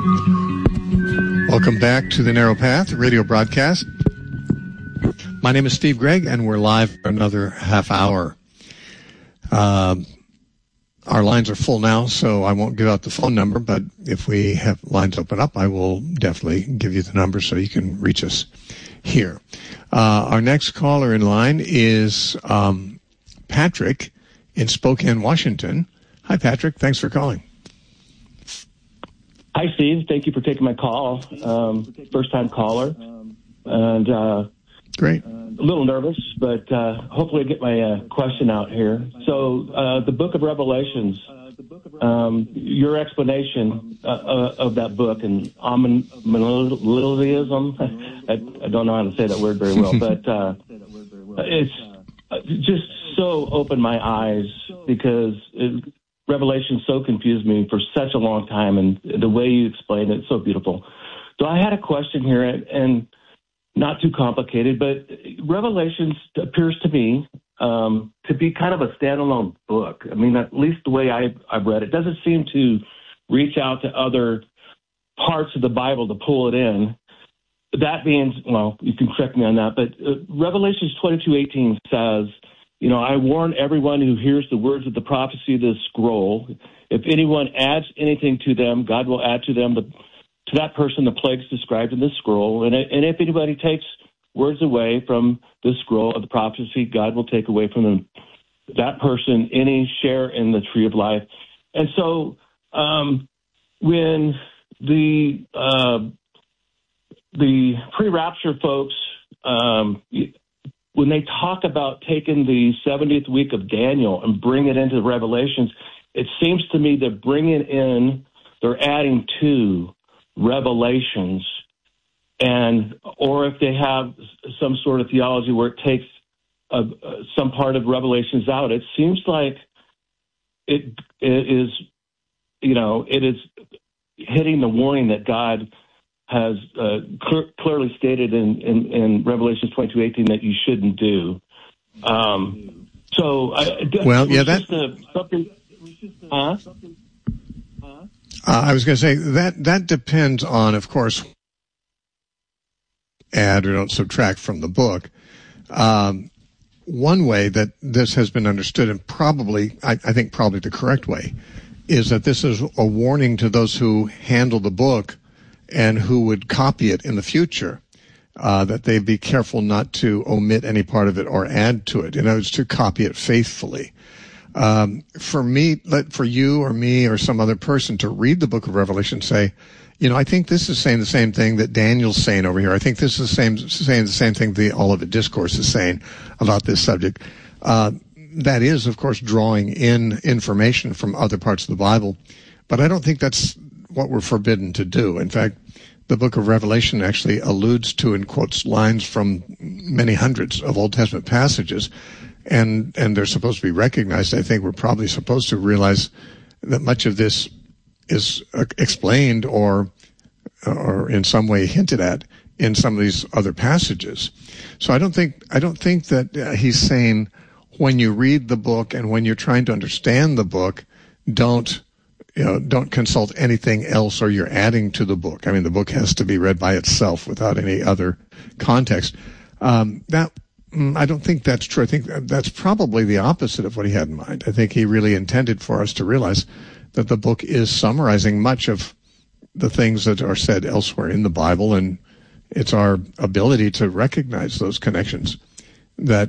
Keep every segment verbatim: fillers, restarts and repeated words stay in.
Welcome back to the Narrow Path radio broadcast. My name is Steve Gregg, and we're live for another half hour. Uh, our lines are full now, so I won't give out the phone number, but if we have lines open up, I will definitely give you the number so you can reach us here. Uh, our next caller in line is um, Patrick in Spokane, Washington. Hi, Patrick. Thanks for calling. Hi, Steve. Thank you for taking my call. Um, first-time caller. And uh, great. A little nervous, but uh, hopefully I get my uh, question out here. So uh, the book of Revelations, um, your explanation uh, uh, of that book and amillennialism, I, I don't know how to say that word very well, but uh, it's just so opened my eyes because it, Revelation so confused me for such a long time, and the way you explained it, so beautiful. So I had a question here, and not too complicated, but Revelations appears to me um, to be kind of a standalone book. I mean, at least the way I, I've read it, doesn't seem to reach out to other parts of the Bible to pull it in. That being, well, you can correct me on that, but uh, Revelations twenty-two eighteen says, you know, I warn everyone who hears the words of the prophecy of this scroll. If anyone adds anything to them, God will add to them, the, to that person, the plagues described in this scroll. And, and if anybody takes words away from the scroll of the prophecy, God will take away from them, that person any share in the tree of life. And so um, when the uh, the pre-rapture folks, um, when they talk about taking the seventieth week of Daniel and bring it into Revelations, it seems to me they're bringing in, they're adding to Revelations, and or if they have some sort of theology where it takes a, some part of Revelations out, it seems like it, it is, you know, it is hitting the warning that God has uh, cl- clearly stated in, in, in Revelation twenty-two eighteen that you shouldn't do. Um, so, I, well, yeah, that. A, something, huh? Uh, I was going to say that that depends on, of course, add or don't subtract from the book. Um, one way that this has been understood, and probably, I, I think, probably the correct way, is that this is a warning to those who handle the book and who would copy it in the future, uh, that they be careful not to omit any part of it or add to it. In other words, to copy it faithfully. Um, for me, let, for you or me or some other person to read the book of Revelation, say, you know, I think this is saying the same thing that Daniel's saying over here. I think this is the same, saying the same thing the Olivet Discourse is saying about this subject. Uh, that is, of course, drawing in information from other parts of the Bible, but I don't think that's what we're forbidden to do. In fact, the book of Revelation actually alludes to and quotes lines from many hundreds of Old Testament passages, and and they're supposed to be recognized. I think we're probably supposed to realize that much of this is uh, explained or or in some way hinted at in some of these other passages. So I don't think I don't think that uh, he's saying when you read the book and when you're trying to understand the book, don't you know, don't consult anything else or you're adding to the book. I mean, the book has to be read by itself without any other context. Um, that, I don't think that's true. I think that's probably the opposite of what he had in mind. I think he really intended for us to realize that the book is summarizing much of the things that are said elsewhere in the Bible, and it's our ability to recognize those connections that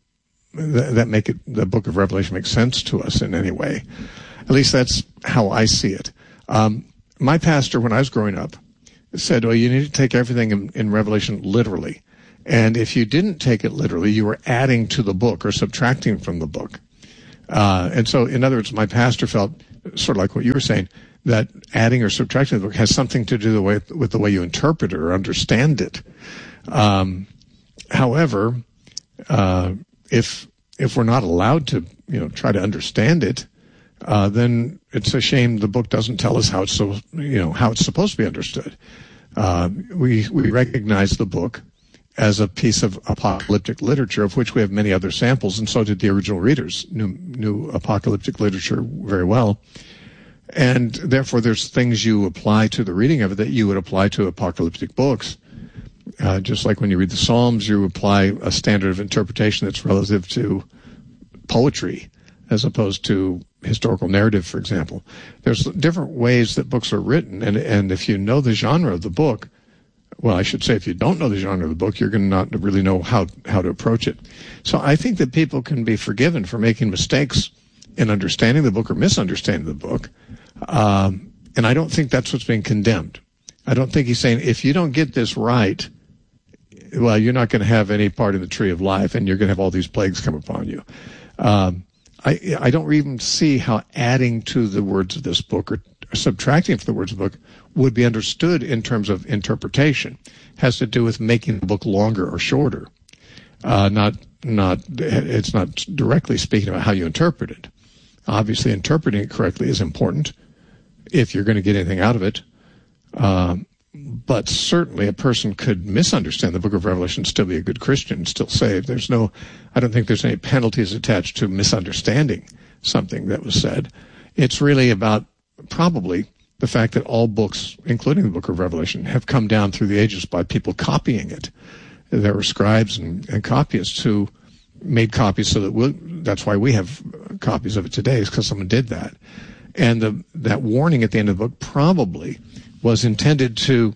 that make it, the book of Revelation make sense to us in any way. At least that's how I see it. Um, my pastor, when I was growing up, said, well, you need to take everything in, in Revelation literally. And if you didn't take it literally, you were adding to the book or subtracting from the book. Uh, and so, in other words, my pastor felt, sort of like what you were saying, that adding or subtracting the book has something to do with, with the way you interpret it or understand it. Um, however, uh, if if we're not allowed to, you know, try to understand it, Uh, then it's a shame the book doesn't tell us how it's so, you know, how it's supposed to be understood. Uh, we we recognize the book as a piece of apocalyptic literature, of which we have many other samples, and so did the original readers, knew, knew apocalyptic literature very well. And therefore, there's things you apply to the reading of it that you would apply to apocalyptic books. Uh, just like when you read the Psalms, you apply a standard of interpretation that's relative to poetry as opposed to historical narrative, for example. There's different ways that books are written, and, and if you know the genre of the book, well, I should say if you don't know the genre of the book, you're going to not really know how, how to approach it. So I think that people can be forgiven for making mistakes in understanding the book or misunderstanding the book. Um, and I don't think that's what's being condemned. I don't think he's saying, if you don't get this right, well, you're not going to have any part in the tree of life, and you're going to have all these plagues come upon you. Um, I, I don't even see how adding to the words of this book or subtracting from the words of the book would be understood in terms of interpretation. It has to do with making the book longer or shorter. Uh, not, not, it's not directly speaking about how you interpret it. Obviously, interpreting it correctly is important if you're going to get anything out of it. Um, but certainly a person could misunderstand the book of Revelation, still be a good Christian, still saved. There's no, I don't think there's any penalties attached to misunderstanding something that was said. It's really about probably the fact that all books, including the book of Revelation, have come down through the ages by people copying it. There were scribes and, and copyists who made copies so that we'll, that's why we have copies of it today, is because someone did that. And the, that warning at the end of the book probably was intended to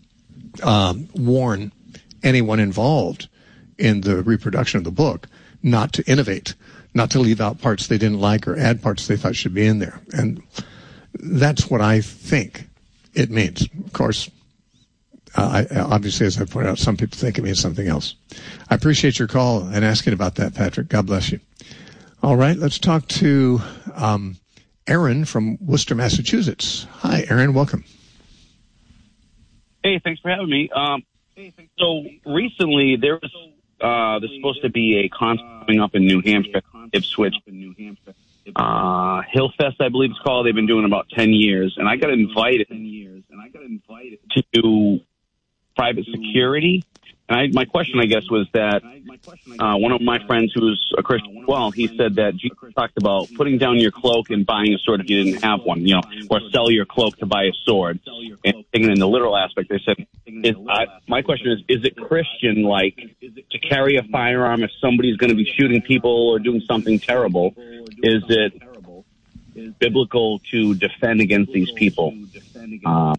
um, warn anyone involved in the reproduction of the book not to innovate, not to leave out parts they didn't like or add parts they thought should be in there. And that's what I think it means. Of course, uh, I, obviously, as I pointed out, some people think it means something else. I appreciate your call and asking about that, Patrick. God bless you. All right, let's talk to um, Aaron from Worcester, Massachusetts. Hi, Aaron. Welcome. Hey, thanks for having me. Um, so recently there was uh, there's supposed to be a concert coming up in New Hampshire, Ipswich, uh, Hillfest, I believe it's called. They've been doing about ten years, and I got invited to do private security. And I, my question, I guess, was that uh, one of my friends who's a Christian, well, he said that Jesus talked about putting down your cloak and buying a sword if you didn't have one, you know, or sell your cloak to buy a sword. And taking in the literal aspect, they said, is, I, my question is, is it Christian-like to carry a firearm if somebody's going to be shooting people or doing something terrible? Is it biblical to defend against these people? Uh,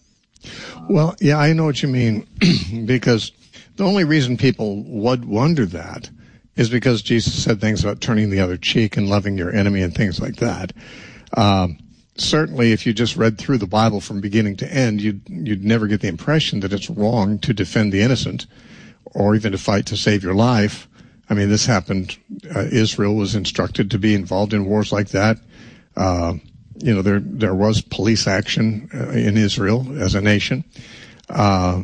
well, yeah, I know what you mean, because the only reason people would wonder that is because Jesus said things about turning the other cheek and loving your enemy and things like that. Um, certainly, if you just read through the Bible from beginning to end, you'd, you'd never get the impression that it's wrong to defend the innocent or even to fight to save your life. I mean, this happened. Uh, Israel was instructed to be involved in wars like that. Uh, you know, there there was police action uh, in Israel as a nation. Uh,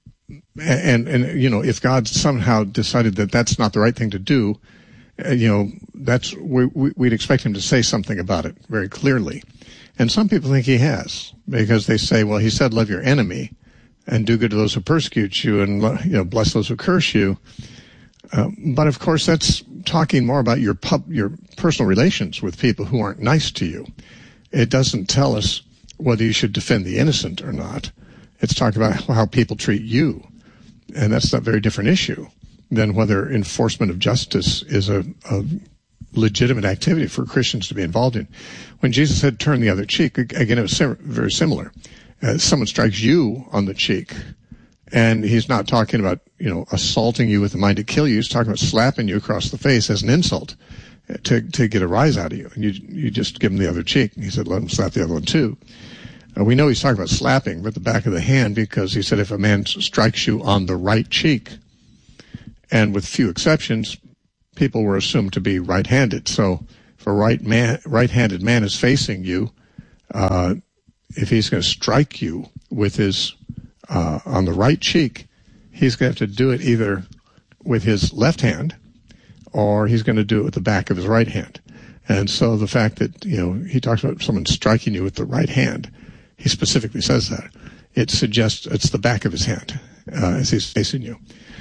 and, and, you know, if God somehow decided that that's not the right thing to do, uh, you know, that's, we, we'd expect him to say something about it very clearly. And some people think he has, because they say, well, he said, love your enemy and do good to those who persecute you and, you know, bless those who curse you. Uh, but of course, that's talking more about your pub, your personal relations with people who aren't nice to you. It doesn't tell us whether you should defend the innocent or not. It's talking about how people treat you. And that's a very different issue than whether enforcement of justice is a, a legitimate activity for Christians to be involved in. When Jesus said turn the other cheek, again, it was very similar. Uh, someone strikes you on the cheek, and he's not talking about, you know, assaulting you with the mind to kill you. He's talking about slapping you across the face as an insult to to get a rise out of you. And you you just give him the other cheek. And he said, let him slap the other one too. Uh, we know he's talking about slapping with the back of the hand, because he said if a man strikes you on the right cheek, and with few exceptions, people were assumed to be right-handed. So if a right man, right-handed man is facing you, uh, if he's going to strike you with his uh, on the right cheek, he's going to have to do it either with his left hand, or he's going to do it with the back of his right hand. And so the fact that, you know, he talks about someone striking you with the right hand, he specifically says that. It suggests it's the back of his hand uh, as he's facing you.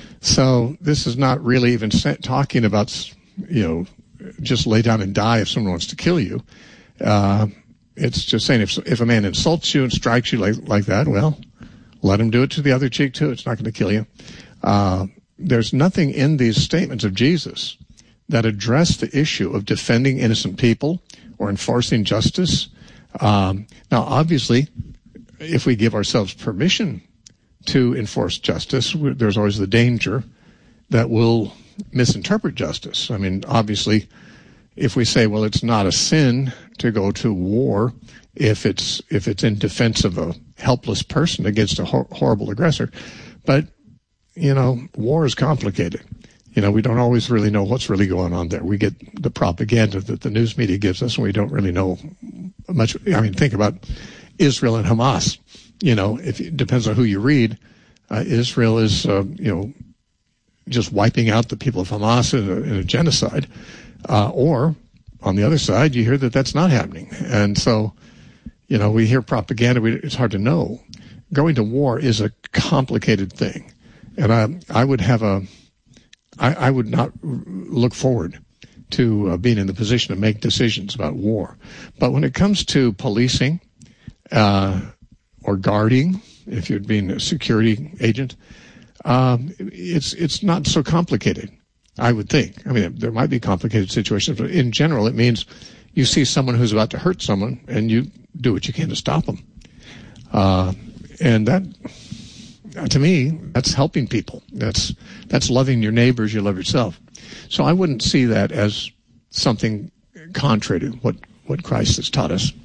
So this is not really even talking about, you know, just lay down and die if someone wants to kill you. Uh, it's just saying if if a man insults you and strikes you like like that, well, let him do it to the other cheek too. It's not going to kill you. Uh, there's nothing in these statements of Jesus that address the issue of defending innocent people or enforcing justice. Um, now, obviously, if we give ourselves permission to enforce justice, there's always the danger that we'll misinterpret justice. I mean, obviously, if we say, well, it's not a sin to go to war if it's if it's in defense of a helpless person against a hor- horrible aggressor. But, you know, war is complicated. You know, we don't always really know what's really going on there. We get the propaganda that the news media gives us, and we don't really know much. I mean, think about Israel and Hamas. You know, if it depends on who you read. Uh, Israel is, uh, you know, just wiping out the people of Hamas in a, in a genocide. Uh, or, on the other side, you hear that that's not happening. And so, you know, we hear propaganda. We, it's hard to know. Going to war is a complicated thing. And I, I would have a... I, I would not look forward to uh, being in the position to make decisions about war. But when it comes to policing uh, or guarding, if you're being a security agent, um, it's it's not so complicated, I would think. I mean, there might be complicated situations, but in general, it means you see someone who's about to hurt someone, and you do what you can to stop them. Uh, and that... To me, that's helping people. That's that's loving your neighbors. You love yourself. So I wouldn't see that as something contrary to what, what Christ has taught us.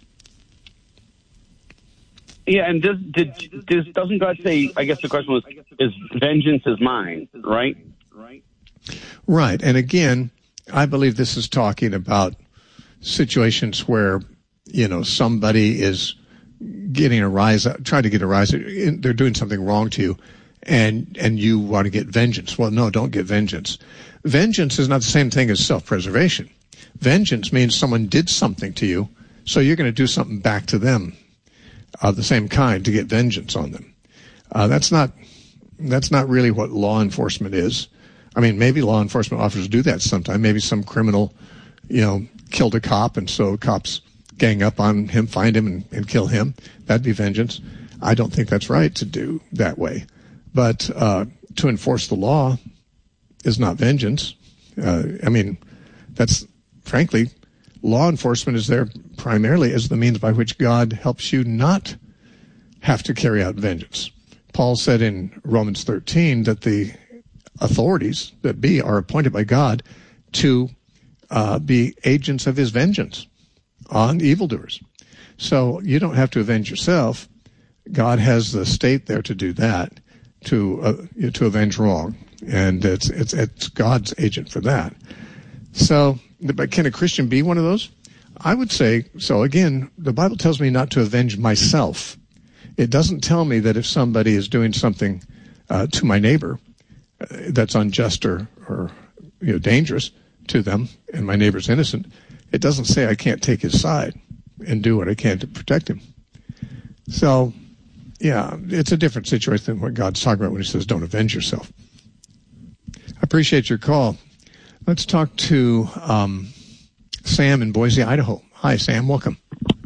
Yeah, and does, did, does, doesn't God say, I guess the question was, is vengeance is mine, right? Right. And again, I believe this is talking about situations where, you know, somebody is getting a rise, trying to get a rise, they're doing something wrong to you, and and you want to get vengeance. Well, no, don't get vengeance. Vengeance is not the same thing as self-preservation. Vengeance means someone did something to you, so you're going to do something back to them of the same kind to get vengeance on them. Uh, that's not that's not really what law enforcement is. I mean, maybe law enforcement officers do that sometime. Maybe some criminal, you know, killed a cop, and so cops gang up on him, find him, and, and kill him. That'd be vengeance. I don't think that's right to do that way. But uh, to enforce the law is not vengeance. Uh, I mean, that's, frankly, law enforcement is there primarily as the means by which God helps you not have to carry out vengeance. Paul said in Romans thirteen that the authorities that be are appointed by God to uh, be agents of his vengeance on evildoers. So you don't have to avenge yourself. God has the state there to do that, to uh, to avenge wrong, and it's it's it's God's agent for that. So, but can a Christian be one of those? I would say so. Again, the Bible tells me not to avenge myself. It doesn't tell me that if somebody is doing something uh, to my neighbor uh, that's unjust or or you know dangerous to them, and my neighbor's innocent, it doesn't say I can't take his side and do what I can to protect him. So, yeah, it's a different situation than what God's talking about when he says don't avenge yourself. I appreciate your call. Let's talk to um, Sam in Boise, Idaho. Hi, Sam. Welcome.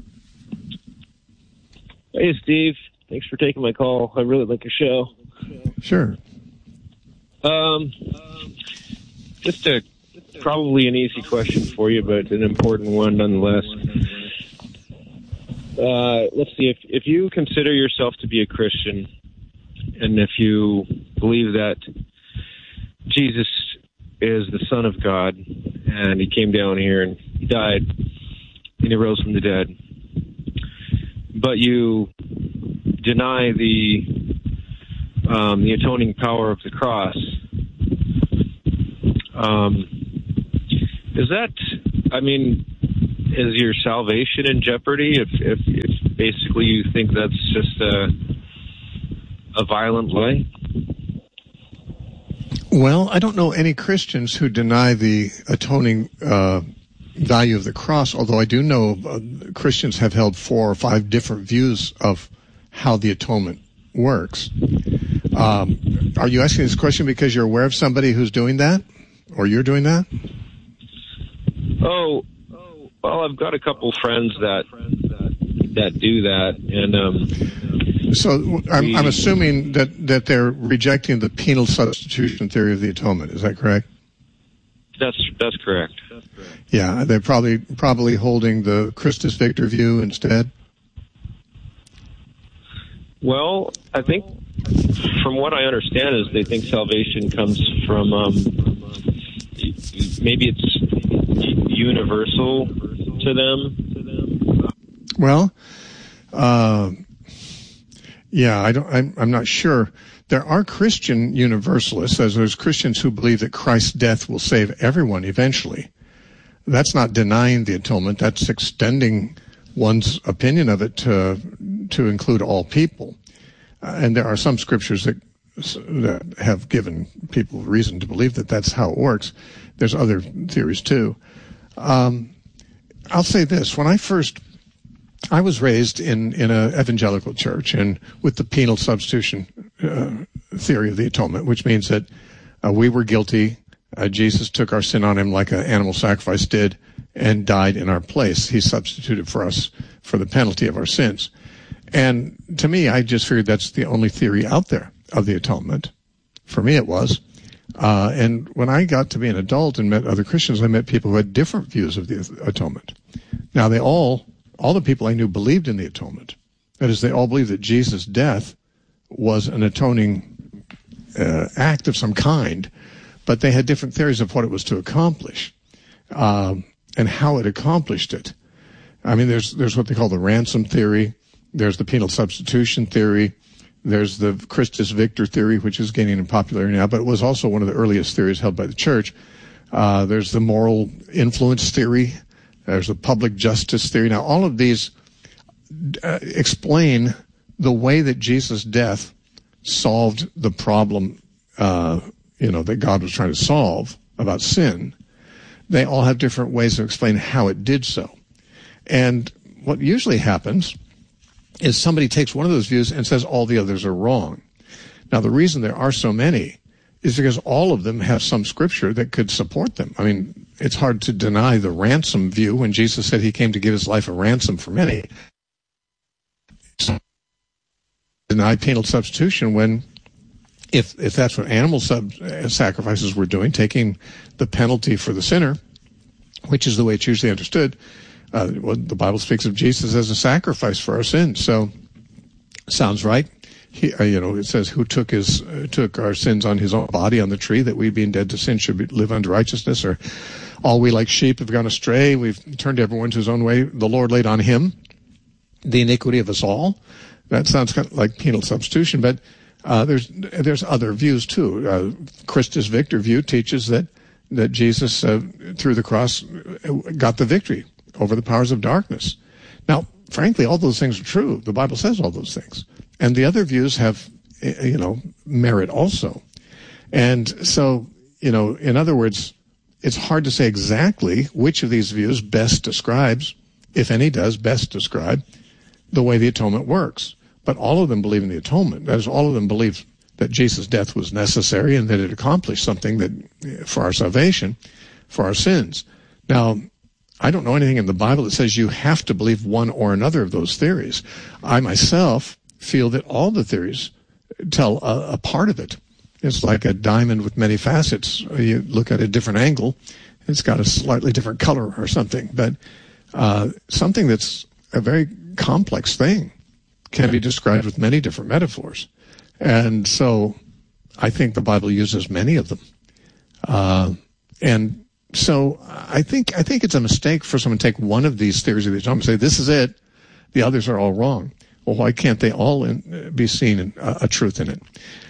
Hey, Steve. Thanks for taking my call. I really like your show. Sure. Um, just a probably an easy question for you, but an important one nonetheless. Uh, let's see, if if you consider yourself to be a Christian, and if you believe that Jesus is the Son of God, and he came down here and he died, and he rose from the dead, but you deny the um, the atoning power of the cross, um, is that, I mean, is your salvation in jeopardy if, if, if basically you think that's just a, a violent lie? Well, I don't know any Christians who deny the atoning uh, value of the cross, although I do know uh, Christians have held four or five different views of how the atonement works. Um, are you asking this question because you're aware of somebody who's doing that, or you're doing that? Oh, well, I've got a couple friends that that do that. And um, so I'm, we, I'm assuming that, that they're rejecting the penal substitution theory of the atonement. Is that correct? That's that's correct. That's correct. Yeah, they're probably probably holding the Christus Victor view instead. Well, I think from what I understand is they think salvation comes from um, maybe it's universal to them. Well, uh, yeah, I don't. I'm, I'm not sure. There are Christian universalists, as there's Christians who believe that Christ's death will save everyone eventually. That's not denying the atonement. That's extending one's opinion of it to to include all people. Uh, and there are some scriptures that that have given people reason to believe that that's how it works. There's other theories too. Um, I'll say this: when I first, I was raised in in an evangelical church, and with the penal substitution uh, theory of the atonement, which means that uh, we were guilty. Uh, Jesus took our sin on him like an animal sacrifice did, and died in our place. He substituted for us for the penalty of our sins. And to me, I just figured that's the only theory out there of the atonement. For me, it was. Uh, and when I got to be an adult and met other Christians, I met people who had different views of the atonement. Now, they all, all the people I knew believed in the atonement. That is, they all believed that Jesus' death was an atoning uh, act of some kind, but they had different theories of what it was to accomplish um, and how it accomplished it. I mean, there's there's what they call the ransom theory. There's the penal substitution theory. There's the Christus Victor theory, which is gaining in popularity now, but it was also one of the earliest theories held by the church. Uh, there's the moral influence theory. There's the public justice theory. Now, all of these uh, explain the way that Jesus' death solved the problem, uh, you know, that God was trying to solve about sin. They all have different ways to explain how it did so. And what usually happens is somebody takes one of those views and says all the others are wrong. Now, the reason there are so many is because all of them have some scripture that could support them. I mean, it's hard to deny the ransom view when Jesus said he came to give his life a ransom for many. Deny penal substitution when, if if that's what animal sub, uh, sacrifices were doing, taking the penalty for the sinner, which is the way it's usually understood. Uh, well, the Bible speaks of Jesus as a sacrifice for our sins, so sounds right. He, uh, you know, it says, "Who took his uh, took our sins on his own body on the tree, that we, being dead to sin, should be, live unto righteousness." Or, "All we like sheep have gone astray; we've turned everyone to his own way. The Lord laid on him the iniquity of us all." That sounds kind of like penal substitution, but uh, there's there's other views too. Uh, Christus Victor view teaches that that Jesus uh, through the cross got the victory over the powers of darkness. Now, frankly, all those things are true. The Bible says all those things. And the other views have, you know, merit also. And so, you know, in other words, it's hard to say exactly which of these views best describes, if any does, best describe the way the atonement works. But all of them believe in the atonement. That is, all of them believe that Jesus' death was necessary and that it accomplished something that for our salvation, for our sins. Now, I don't know anything in the Bible that says you have to believe one or another of those theories. I myself feel that all the theories tell a, a part of it. It's like a diamond with many facets. You look at a different angle, it's got a slightly different color or something. But uh, something that's a very complex thing can be described with many different metaphors. And so I think the Bible uses many of them. Uh, and So I think I think it's a mistake for someone to take one of these theories of the atonement and say, this is it, the others are all wrong. Well, why can't they all in, be seen in uh, a truth in it?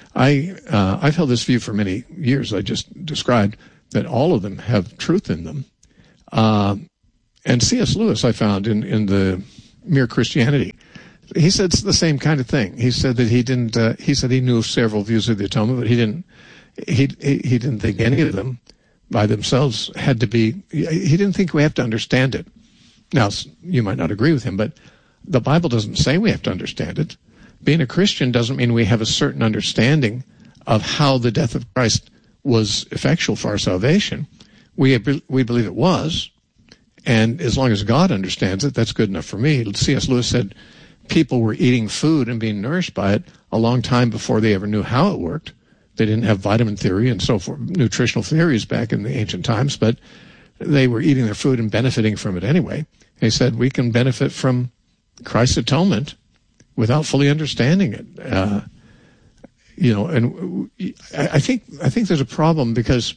I, uh, I've held this view for many years, I just described, that all of them have truth in them. Uh, and C S Lewis, I found, in, in the Mere Christianity, he said the same kind of thing. He said that he didn't, uh, he said he knew several views of the atonement, but he didn't, he, he, he didn't think any of them by themselves had to be, he didn't think we have to understand it. Now, you might not agree with him, but the Bible doesn't say we have to understand it. Being a Christian doesn't mean we have a certain understanding of how the death of Christ was effectual for our salvation. We we believe it was, And as long as God understands it, that's good enough for me. C S Lewis said people were eating food and being nourished by it a long time before they ever knew how it worked. They didn't have vitamin theory and so forth, nutritional theories back in the ancient times, but they were eating their food and benefiting from it anyway. He said we can benefit from Christ's atonement without fully understanding it. Uh, you know, and I think I think there's a problem because,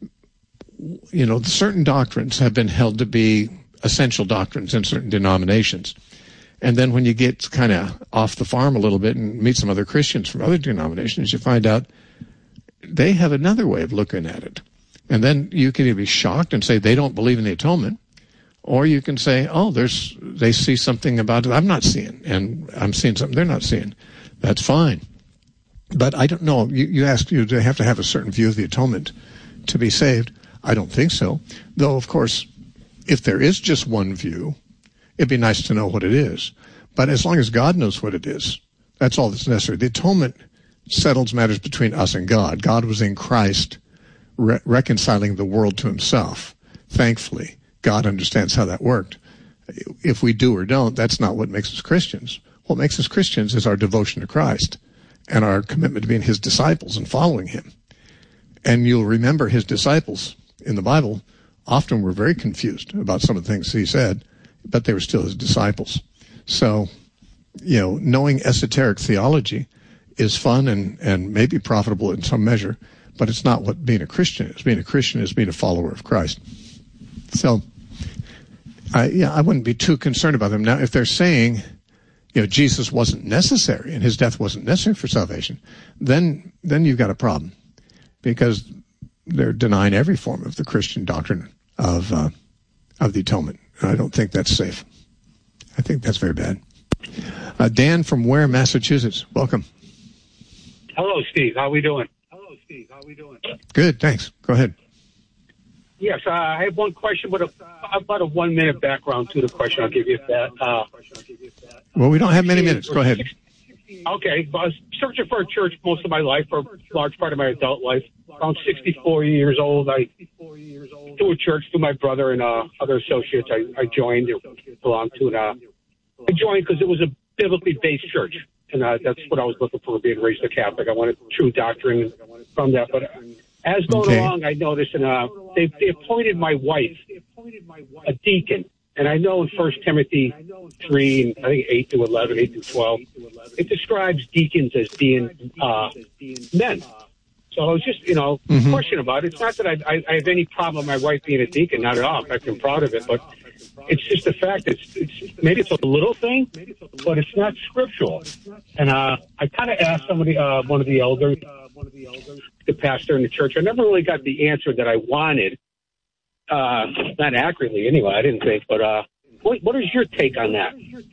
you know, certain doctrines have been held to be essential doctrines in certain denominations. And then when you get kind of off the farm a little bit and meet some other Christians from other denominations, you find out they have another way of looking at it. And then you can either be shocked and say they don't believe in the atonement, or you can say, oh, there's they see something about it I'm not seeing, and I'm seeing something they're not seeing. That's fine. But I don't know. You, you ask, you have to have a certain view of the atonement to be saved. I don't think so. Though, of course, if there is just one view, it'd be nice to know what it is. But as long as God knows what it is, that's all that's necessary. The atonement settles matters between us and God. God was in Christ re- reconciling the world to himself. Thankfully, God understands how that worked. If we do or don't, that's not what makes us Christians. What makes us Christians is our devotion to Christ and our commitment to being his disciples and following him. And you'll remember his disciples in the Bible often were very confused about some of the things he said, but they were still his disciples. So, you know, knowing esoteric theology is fun and, and maybe profitable in some measure, but it's not what being a Christian is. Being a Christian is being a follower of Christ. So, I, yeah, I wouldn't be too concerned about them. Now, if they're saying, you know, Jesus wasn't necessary and his death wasn't necessary for salvation, then then you've got a problem, because they're denying every form of the Christian doctrine of uh, of the atonement. And I don't think that's safe. I think that's very bad. Uh, Dan from Ware, Massachusetts. Welcome. Hello, Steve. How we doing? Hello, Steve. How we doing? Good, thanks. Go ahead. Yes, uh, I have one question, but a, about a one-minute background to the question. I'll give you that. Uh, well, we don't have many minutes. Go ahead. Okay. I was searching for a church most of my life, for a large part of my adult life. Around sixty-four years old, I to a church through my brother and uh, other associates. I, I joined, or belonged to, and uh, I joined because it was a biblically based church, and uh, that's what I was looking for, being raised a Catholic. I wanted true doctrine from that, but as going okay. along, I noticed, and uh, they, they appointed my wife a deacon. And I know in First Timothy three, and I think eight to eleven, eight to twelve, it describes deacons as being uh, men. So I was just, you know, mm-hmm. question about it. It's not that I, I, I have any problem with my wife being a deacon, not at all. In fact, I'm proud of it. But it's just the fact that it's, it's, maybe it's a little thing, but it's not scriptural. And uh, I kind of asked somebody, uh, one of the elders, the pastor in the church. I never really got the answer that I wanted. Uh, not accurately, anyway, I didn't think. But uh, what, what is your take on that?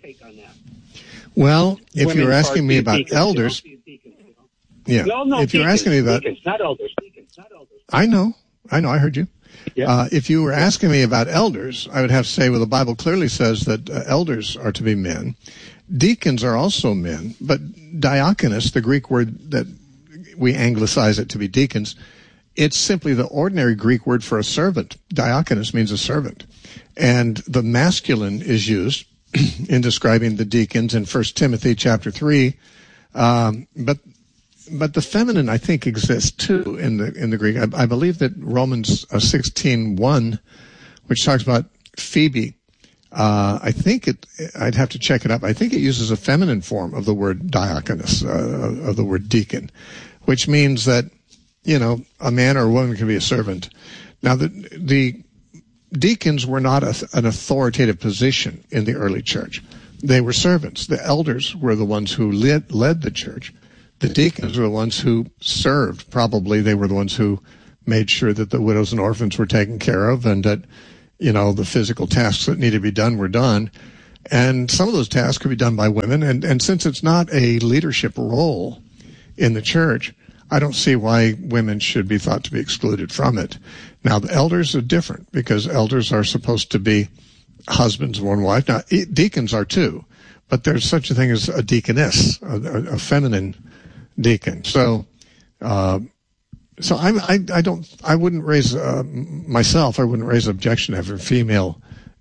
Well, if Women you're asking me about deacons, elders, you know? yeah. No, no, if deacons, you're asking me about, deacons, not elders. Deacons, not elders. I know, I know, I heard you. Yeah. Uh, if you were asking me about elders, I would have to say, well, the Bible clearly says that uh, elders are to be men. Deacons are also men, but diakonos, the Greek word that we anglicize it to be deacons, it's simply the ordinary Greek word for a servant. Diakonos means a servant. And the masculine is used in describing the deacons in First Timothy chapter three. Um, but but the feminine, I think, exists too in the in the Greek. I, I believe that Romans sixteen one, which talks about Phoebe, uh, I think it, I'd have to check it up. I think it uses a feminine form of the word diakonos, uh, of the word deacon, which means that, you know, a man or a woman can be a servant. Now, the the deacons were not a, an authoritative position in the early church. They were servants. The elders were the ones who led, led the church. The deacons were the ones who served. Probably they were the ones who made sure that the widows and orphans were taken care of, and that, you know, the physical tasks that needed to be done were done. And some of those tasks could be done by women. And, and since it's not a leadership role in the church, I don't see why women should be thought to be excluded from it. Now, the elders are different, because elders are supposed to be husbands of one wife. Now, deacons are too, but there's such a thing as a deaconess, a, a feminine deacon. So, uh, so I, I, I don't, I wouldn't raise uh, myself. I wouldn't raise an objection to having a female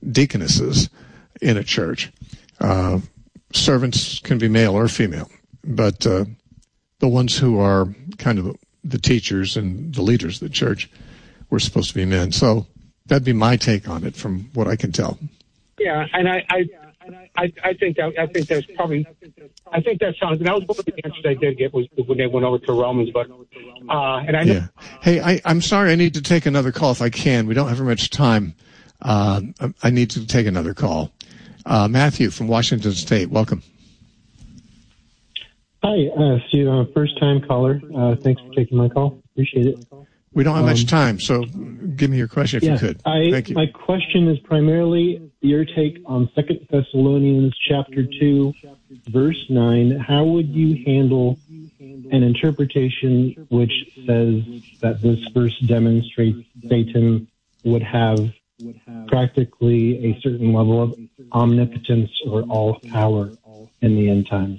deaconesses in a church. Uh, servants can be male or female, but uh, the ones who are kind of the teachers and the leaders of the church were supposed to be men. So that'd be my take on it from what I can tell. Yeah, and I, I, I, I think that I think that's probably, I think that sounds. That was one of the answers I did get was when they went over to Romans. But uh, and I know. Yeah. Hey, I, I'm sorry. I need to take another call if I can. We don't have very much time. Uh, I need to take another call. Uh, Matthew from Washington State, welcome. Hi, uh, Steve. I'm a first-time caller. Uh, thanks for taking my call. Appreciate it. We don't have um, much time, so give me your question if yeah, you could. I, Thank you. My question is primarily your take on Second Thessalonians chapter two, verse nine. How would you handle an interpretation which says that this verse demonstrates Satan would have practically a certain level of omnipotence or all power in the end times?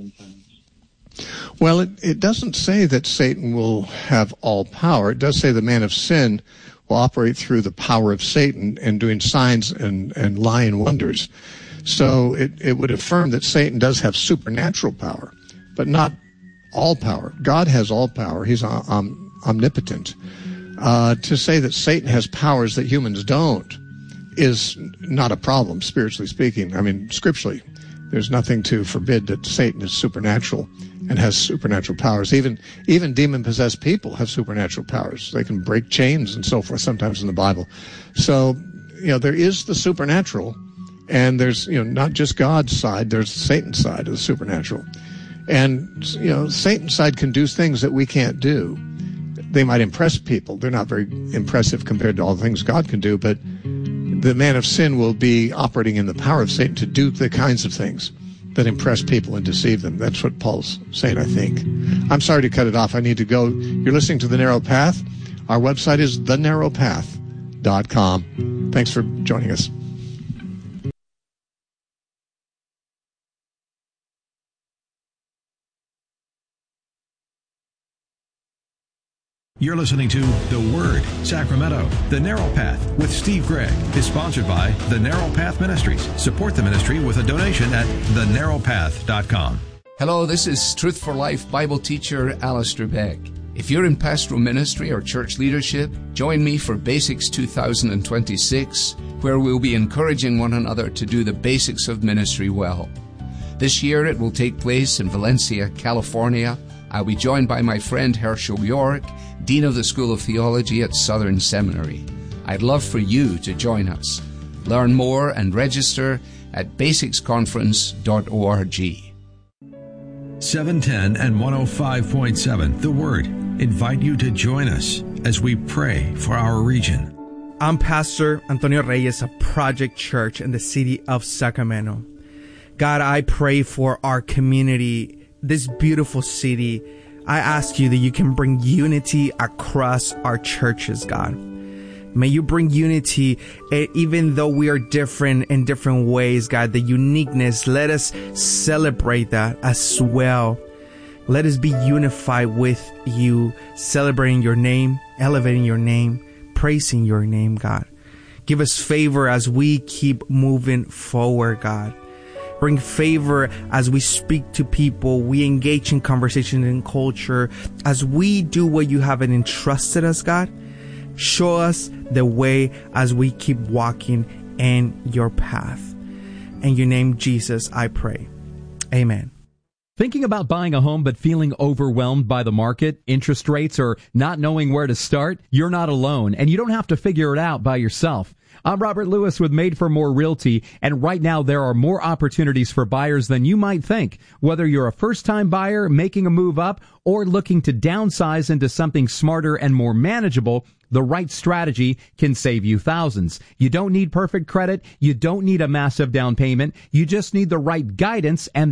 Well, it, it doesn't say that Satan will have all power. It does say the man of sin will operate through the power of Satan and doing signs and, and lying wonders. So it, it would affirm that Satan does have supernatural power, but not all power. God has all power. He's um, omnipotent. Uh, to say that Satan has powers that humans don't is not a problem, spiritually speaking. I mean, scripturally, there's nothing to forbid that Satan is supernatural and has supernatural powers. Even even demon-possessed people have supernatural powers. They can break chains and so forth sometimes in the Bible. So, you know, there is the supernatural, and there's, you know, not just God's side, there's Satan's side of the supernatural. And, you know, Satan's side can do things that we can't do. They might impress people. They're not very impressive compared to all the things God can do, but the man of sin will be operating in the power of Satan to do the kinds of things that impress people and deceive them. That's what Paul's saying, I think. I'm sorry to cut it off. I need to go. You're listening to The Narrow Path. Our website is the narrow path dot com. Thanks for joining us. You're listening to The Word, Sacramento. The Narrow Path with Steve Gregg is sponsored by The Narrow Path Ministries. Support the ministry with a donation at the narrow path dot com. Hello, this is Truth for Life Bible teacher Alistair Beck. If you're in pastoral ministry or church leadership, join me for Basics two thousand twenty-six, where we'll be encouraging one another to do the basics of ministry well. This year it will take place in Valencia, California. I'll be joined by my friend Herschel York, Dean of the School of Theology at Southern Seminary. I'd love for you to join us. Learn more and register at basics conference dot org. seven ten and one oh five point seven, The Word, invite you to join us as we pray for our region. I'm Pastor Antonio Reyes of Project Church in the city of Sacramento. God, I pray for our community, this beautiful city. I ask you that you can bring unity across our churches, God. May you bring unity, even though we are different in different ways, God. The uniqueness, let us celebrate that as well. Let us be unified with you, celebrating your name, elevating your name, praising your name, God. Give us favor as we keep moving forward, God. Bring favor as we speak to people, we engage in conversation and culture, as we do what you have entrusted us, God. Show us the way as we keep walking in your path. In your name, Jesus, I pray. Amen. Thinking about buying a home but feeling overwhelmed by the market, interest rates, or not knowing where to start? You're not alone, and you don't have to figure it out by yourself. I'm Robert Lewis with Made for More Realty, and right now there are more opportunities for buyers than you might think. Whether you're a first-time buyer making a move up or looking to downsize into something smarter and more manageable, the right strategy can save you thousands. You don't need perfect credit. You don't need a massive down payment. You just need the right guidance and